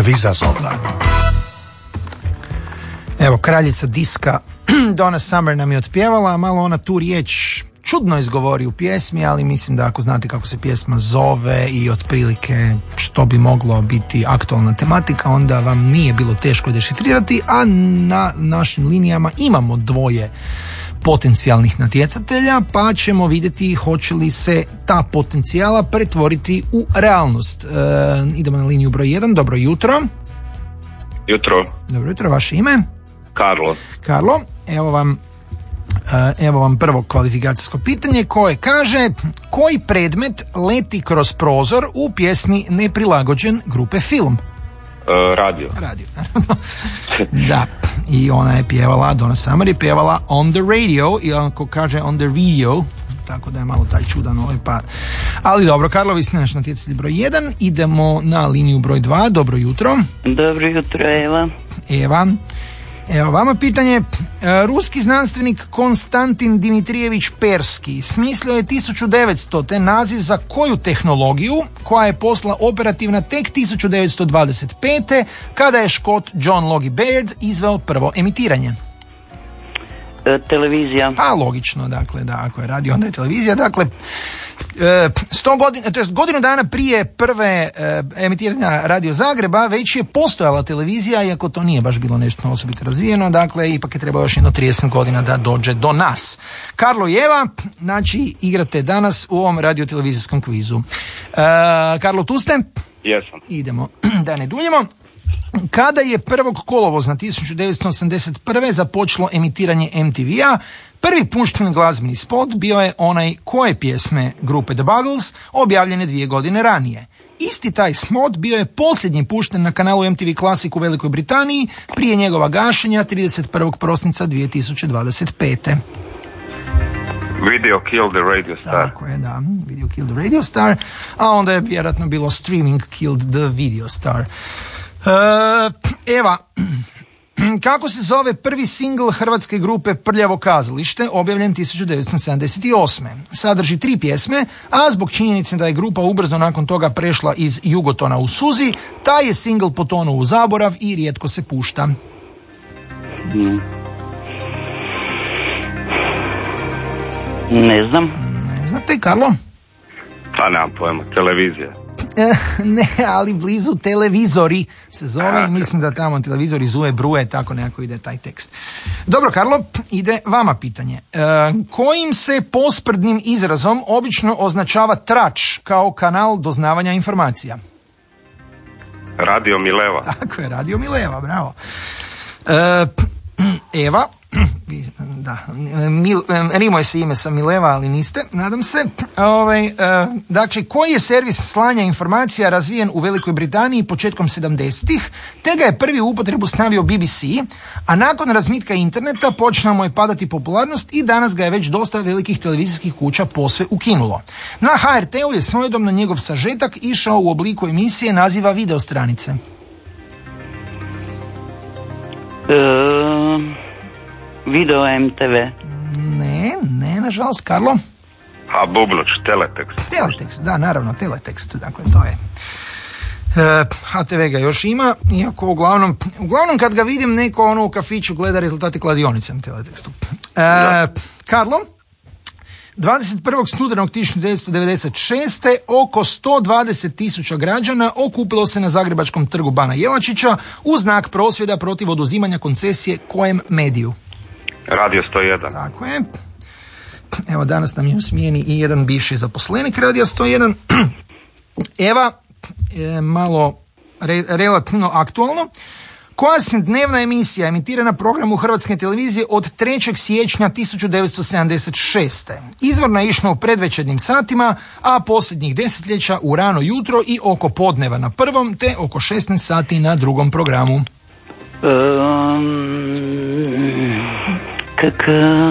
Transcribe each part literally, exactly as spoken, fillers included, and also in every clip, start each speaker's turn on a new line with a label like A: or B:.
A: Kviza Zolda. Evo, kraljica diska Donna Summer nam je otpjevala, malo ona tu riječ čudno izgovori u pjesmi, ali mislim da ako znate kako se pjesma zove i otprilike što bi moglo biti aktualna tematika, onda vam nije bilo teško dešifrirati, a na našim linijama imamo dvoje potencijalnih natjecatelja, pa ćemo vidjeti hoće li se ta potencijala pretvoriti u realnost. E, idemo na liniju broj jedan. Dobro jutro.
B: Jutro.
A: Dobro jutro, vaše ime?
B: Karlo.
A: Karlo, evo vam evo vam prvo kvalifikacijsko pitanje koje kaže: koji predmet leti kroz prozor u pjesmi Neprilagođen grupe Film?
B: Uh, radio.
A: Radio, naravno. Da, i ona je pjevala, Donna Summer je pjevala On the Radio, i ako kaže On the Video, tako da je malo taj čudan ovaj par. Ali dobro, Karlo, vi ste naš natjecatelj broj jedan. Idemo na liniju broj dva. Dobro jutro.
C: Dobro jutro, Eva.
A: Eva. Evo vama pitanje. Ruski znanstvenik Konstantin Dimitrijević Perski smislio je tisuću devetstote naziv za koju tehnologiju koja je postala operativna tek tisuću devetsto dvadeset pete kada je Škot John Logie Baird izveo prvo emitiranje?
C: E, televizija.
A: A logično, dakle, da, ako je radio onda je televizija. Dakle, sto godina, to jest godinu dana prije prve e, emitiranja Radio Zagreba već je postojala televizija, iako to nije baš bilo nešto osobito razvijeno, dakle ipak je trebalo još jedno trideset godina da dođe do nas. Karlo i Eva, znači igrate danas u ovom radiotelevizijskom kvizu. E, Karlo, tu ste?
B: Jesam.
A: Idemo, da ne duljimo. Kada je prvog kolovoza tisuću devetsto osamdeset prve započelo emitiranje em te ve-a, prvi pušteni glazbeni spot bio je onaj koje pjesme grupe The Buggles, objavljene dvije godine ranije. Isti taj spot bio je posljednji pušten na kanalu em te ve Classic u Velikoj Britaniji prije njegova gašenja trideset prvog prosinca dvije tisuće dvadeset pete.
B: Video Kill the Radio Star.
A: Tako je, da. Video Kill the Radio Star, a onda je vjerojatno bilo Streaming Killed the Video Star. Uh, Eva, kako se zove prvi singl hrvatske grupe Prljavo kazalište, objavljen tisuću devetsto sedamdeset osme? Sadrži tri pjesme, a zbog činjenice da je grupa ubrzo nakon toga prešla iz Jugotona u Suzi, taj je singl potonuo u zaborav i rijetko se pušta.
C: Hmm. Ne znam.
A: Ne znate, Karlo?
B: Pa nemam pojma, televizija.
A: Ne, ali blizu televizori se zove i mislim da tamo televizori zuje bruje, tako nekako ide taj tekst. Dobro, Karlo, ide vama pitanje. E, kojim se posprdnim izrazom obično označava trač kao kanal doznavanja informacija?
B: Radio Mileva.
A: Tako je, Radio Mileva, bravo. E, Eva, da, Mil, rimuje se ime sa Mileva, ali niste, nadam se. Ove, e, dakle, koji je servis slanja informacija razvijen u Velikoj Britaniji početkom sedamdesetih, te ga je prvi u upotrebu stavio be be ce, a nakon razmitka interneta počela mu je padati popularnost i danas ga je već dosta velikih televizijskih kuća posve ukinulo. Na ha er te-u je svojedobno njegov sažetak išao u obliku emisije naziva Video stranice.
C: Uh, video em te ve.
A: Ne, ne, nažalost, Karlo.
B: A Bubnuć, teletekst.
A: Teletekst, da, naravno, teletekst, dakle, to je. E, ha te ve ga još ima, iako uglavnom, uglavnom kad ga vidim neko ono u kafiću gleda rezultate kladionice na teletekstu. E, Karlo, dvadeset prvog studenog tisuću devetsto devedeset šeste oko sto dvadeset tisuća građana okupilo se na zagrebačkom trgu Bana Jelačića u znak prosvjeda protiv oduzimanja koncesije kojem mediju?
B: Radio sto jedan.
A: Tako je. Evo, danas nam je u smjeni i jedan bivši zaposlenik Radio sto jedan. Eva, e, malo re, relativno aktualno. Koja se dnevna emisija emitira na programu Hrvatske televizije od trećeg siječnja tisuću devetsto sedamdeset šeste. Izvorno je išla u predvečernjim satima, a posljednjih desetljeća u rano jutro i oko podneva na prvom, te oko šesnaest sati na drugom programu.
C: Um, kak...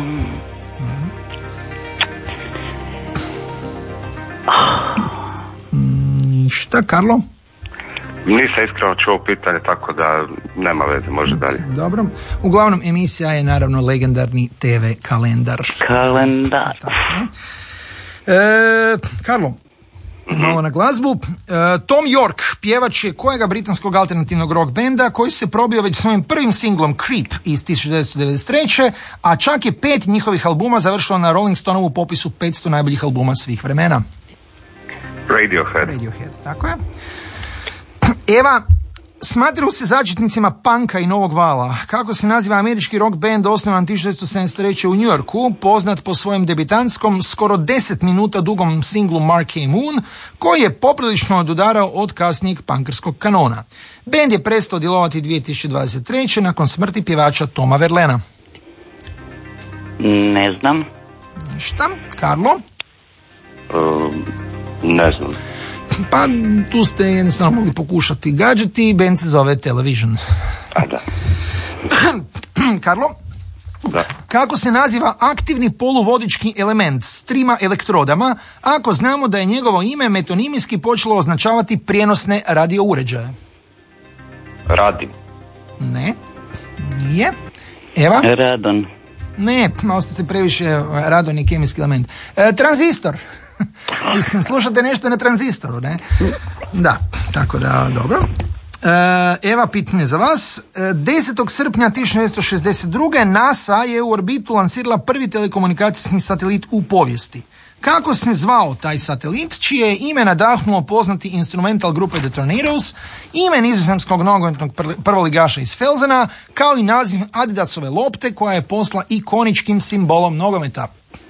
A: Ništa, Karlo?
B: Nisam iskreno čuo pitanje, tako da nema veze, može dalje.
A: Dobro. Uglavnom, emisija je naravno legendarni te ve kalendar.
C: Kalendar.
A: Tako je. E, Karlo, malo na glazbu. Uh, Tom York, pjevač je kojega britanskog alternativnog rock benda koji se probio već svojim prvim singlom Creep iz tisuću devetsto devedeset treće, a čak je pet njihovih albuma završilo na Rolling Stoneovu popisu petsto najboljih albuma svih vremena.
B: Radiohead.
A: Radiohead, tako je. Eva, smatraju se začetnicima punka i novog vala. Kako se naziva američki rock band osnovan tisuću devetsto sedamdeset treće u New Yorku, poznat po svojem debitantskom, skoro deset minuta dugom singlu Marquee Moon, koji je poprilično odudarao od kasnijeg punkerskog kanona. Band je prestao djelovati dvije tisuće dvadeset treće nakon smrti pjevača Toma Verlaina.
C: Ne znam.
A: Ništa. Karlo?
B: Uh, ne znam.
A: Pa tu ste jednostavno mogli pokušati gađati, band se zove Television.
B: A da.
A: Karlo?
B: Da.
A: Kako se naziva aktivni poluvodički element s trima elektrodama, ako znamo da je njegovo ime metonimijski počelo označavati prijenosne radio uređaje?
B: Radim.
A: Ne, nije. Eva?
C: Radon.
A: Ne, malo ste se previše, radon je kemijski element. E, tranzistor. Mislim, slušate nešto na tranzistoru, ne? Da, tako da, dobro. E, Eva, pitanje za vas. desetog srpnja tisuću devetsto šezdeset druge. NASA je u orbitu lansirala prvi telekomunikacijski satelit u povijesti. Kako se zvao taj satelit, čije je ime nadahnulo poznati instrumental grupe The Tornadoes, ime nizozemskog nogometnog prvoligaša iz Felzena, kao i naziv Adidasove lopte koja je posla ikoničkim simbolom nogometa?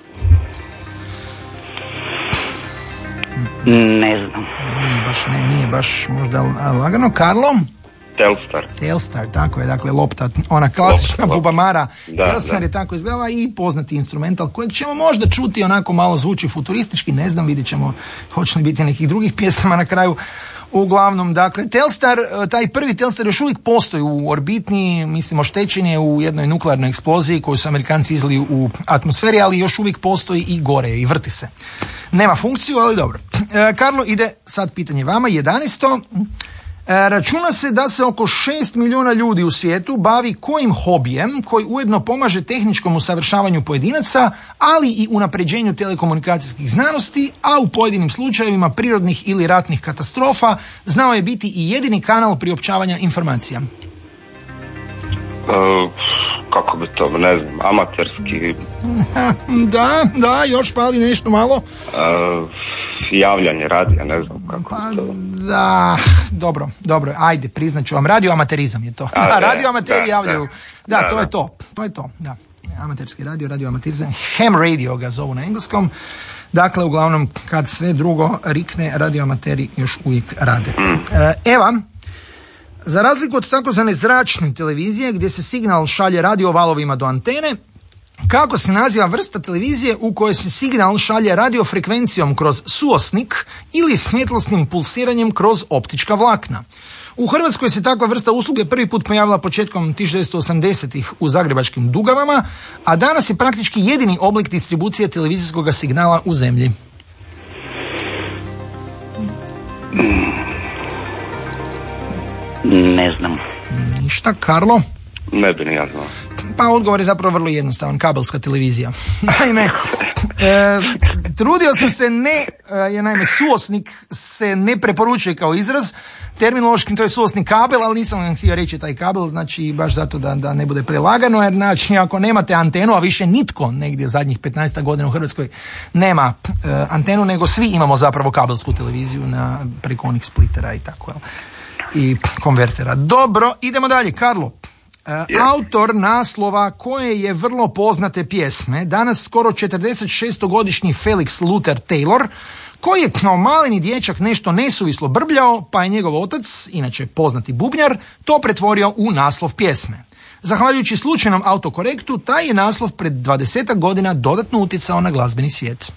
C: Ne znam.
A: Nije baš, ne, nije baš možda lagano. Karlo?
B: Telstar.
A: Telstar, tako je, dakle lopta, ona klasična
B: Lopta,
A: bubamara.
B: Da,
A: Telstar
B: da.
A: je tako izgledala i poznati instrumental kojeg ćemo možda čuti, onako malo zvuči futuristički, ne znam, vidjet ćemo hoće li biti nekih drugih pjesama na kraju. Uglavnom, dakle, Telstar, taj prvi Telstar još uvijek postoji u orbitni, mislim, oštećen je u jednoj nuklearnoj eksploziji koju su Amerikanci izli u atmosferi, ali još uvijek postoji i gore i vrti se. Nema funkciju, ali dobro. E, Karlo, ide sad pitanje vama, jedanaesto. E, računa se da se oko šest milijuna ljudi u svijetu bavi kojim hobijem koji ujedno pomaže tehničkom usavršavanju pojedinaca, ali i unapređenju telekomunikacijskih znanosti, a u pojedinim slučajevima prirodnih ili ratnih katastrofa znao je biti i jedini kanal priopćavanja informacija.
B: Uh, kako bi to, ne znam, amaterski.
A: Da, da, još fali nešto malo.
B: Uh, javljanje radija, ne znam kako
A: Pa,
B: bi to.
A: da, dobro, dobro, ajde, priznat ću vam, radioamaterizam je to.
B: A,
A: Da,
B: ne,
A: radioamateri
B: da,
A: javljaju. Da,
B: da,
A: to
B: da.
A: je to, to je to, da. Amaterski radio, radioamaterizam, ham radio ga zovu na engleskom. Dakle, uglavnom, kad sve drugo rikne, radioamateri još uvijek rade. E, Eva, za razliku od takozvane zračne televizije, gdje se signal šalje radiovalovima do antene, kako se naziva vrsta televizije u kojoj se signal šalje radiofrekvencijom kroz suosnik ili svjetlosnim pulsiranjem kroz optička vlakna? U Hrvatskoj se takva vrsta usluge prvi put pojavila početkom tisuću devetsto osamdesetih u zagrebačkim Dugavama, a danas je praktički jedini oblik distribucije televizijskog signala u zemlji.
C: Ne znam.
A: Ništa. Karlo?
B: Ne bi ni ja znao.
A: Pa odgovor je zapravo vrlo jednostavan, kabelska televizija. Naime, e, trudio sam se ne, e, je naime suosnik se ne preporučuje kao izraz, terminološki to je suosni kabel, ali nisam vam htio reći taj kabel, znači baš zato da, da ne bude prelagano, jer znači ako nemate antenu, a više nitko negdje zadnjih petnaest godina u Hrvatskoj nema e, antenu, nego svi imamo zapravo kabelsku televiziju na preko onih splitera i tako, jel? I konvertera. Dobro, idemo dalje. Karlo, uh,
B: Yeah.
A: autor naslova koje je vrlo poznate pjesme, danas skoro četrdesetšestogodišnji Felix Luther Taylor, koji je kao maleni dječak nešto nesuvislo brbljao, pa je njegov otac, inače poznati bubnjar, to pretvorio u naslov pjesme. Zahvaljujući slučajnom autokorektu, taj je naslov pred dvadesetak godina dodatno utjecao na glazbeni svijet.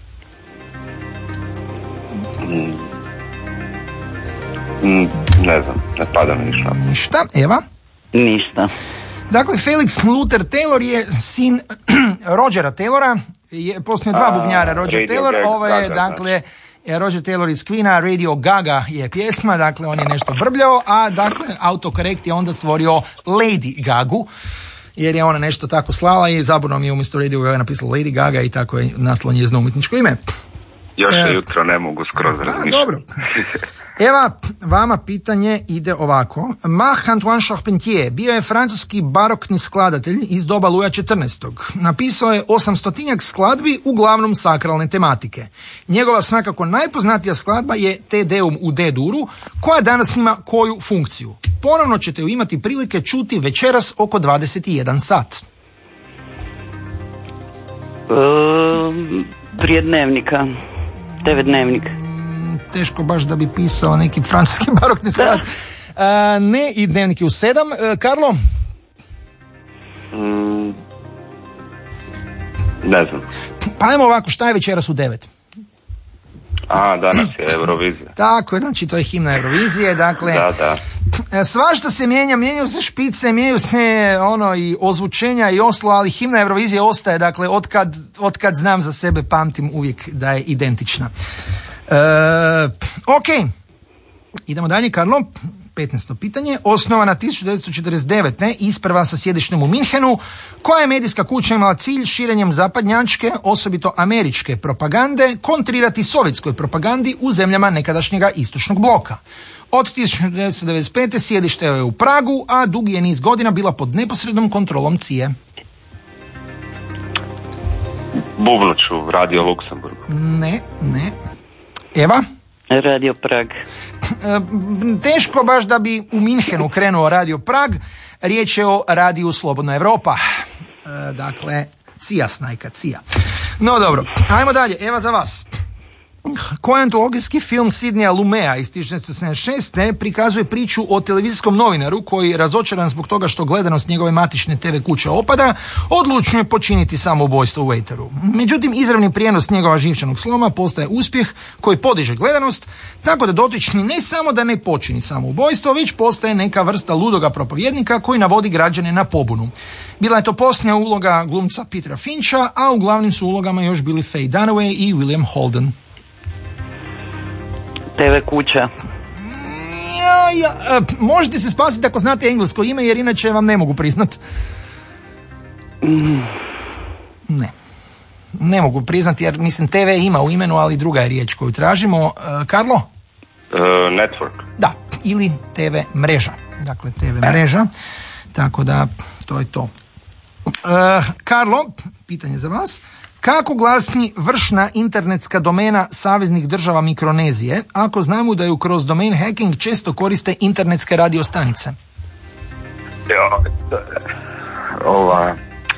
B: Mm, ne znam, ne pada mi ništa.
A: Ništa. Eva?
C: Ništa.
A: Dakle, Felix Luther Taylor je sin Rogera Taylora, je, postoje dva
B: A,
A: bubnjara, Roger
B: Radio
A: Taylor,
B: Gaga,
A: ovo je,
B: Gaga,
A: dakle, Roger Taylor iz Queena, Radio Gaga je pjesma, dakle, on je nešto brbljao, a, dakle, autokorekt je onda stvorio Lady Gagu, jer je ona nešto tako slala i zabunom je umjesto Radio Gaga napisala Lady Gaga i tako je naslov njezino umjetničko ime.
B: Još je
A: E,
B: jutro, ne mogu skroz razmišljati.
A: Dobro. Eva, vama pitanje ide ovako. Marc Antoine Charpentier bio je francuski barokni skladatelj iz doba Luja četrnaestog. Napisao je osamstotinjak skladbi, uglavnom sakralne tematike. Njegova svakako najpoznatija skladba je Te Deum u D-duru, koja danas ima koju funkciju. Ponovno ćete ju imati prilike čuti večeras oko dvadeset jedan sat.
C: Um, prije dnevnika. Te ve dnevnik.
A: Teško baš da bi pisao neki francuski barokni sklad. Ne, i dnevnik je u sedam. E, Karlo?
B: Mm, ne znam.
A: Pa ajmo ovako, šta je večeras u devet?
B: A, danas je Eurovizija.
A: Tako je, znači to je himna Eurovizije, dakle...
B: Da, da.
A: Svašta se mijenja, mijenjaju se špice, mijenjaju se ono i ozvučenja i oslo, ali himna Eurovizije ostaje, dakle, otkad, otkad znam za sebe, pamtim uvijek da je identična. E, ok, idemo dalje, Karlo. petnaesto pitanje. Osnovana tisuću devetsto četrdeset devete. isprva sa sjedištem u Minhenu, koja je medijska kuća imala cilj širenjem zapadnjačke, osobito američke propagande, kontrirati sovjetskoj propagandi u zemljama nekadašnjega istočnog bloka. Od tisuću devetsto devedeset pete. sjedište je u Pragu, a dugi je niz godina bila pod neposrednom kontrolom C I E.
B: Bubnuću, Radio Luksemburg.
A: Ne, ne. Eva?
C: Radio Prag.
A: Teško baš da bi u Minhenu krenuo Radio Prag. Riječ je o Radiju Slobodna Europa. E, dakle, C I A snajka, C I A. No dobro, ajmo dalje. Eva, za vas. Koji antologijski film Sidneya Lumea iz tisuću devetsto sedamdeset šeste. prikazuje priču o televizijskom novinaru koji, razočaran zbog toga što gledanost njegove matične te ve kuće opada, odlučuje počiniti samoubojstvo u waiteru. Međutim, izravni prijenos njegova živčanog sloma postaje uspjeh koji podiže gledanost, tako da dotični ne samo da ne počini samoubojstvo, već postaje neka vrsta ludoga propovjednika koji navodi građane na pobunu. Bila je to posljednja uloga glumca Petera Fincha, a u glavnim su ulogama još bili Faye Dunaway i William Holden.
C: te ve kuća.
A: Ja, ja, e, možete se spasiti ako znate englesko ime, jer inače vam ne mogu priznat.
C: Mm.
A: Ne. Ne mogu priznati, jer mislim te ve ima u imenu, ali druga je riječ koju tražimo. E, Karlo?
B: Uh, network.
A: Da, ili te ve mreža. Dakle, te ve mreža. Tako da, to je to. E, Karlo, pitanje za vas. Kako glasi vršna internetska domena saveznih država Mikronezije, ako znamo da ju kroz domain hacking često koriste internetske radio stanice?
B: Jo, ova...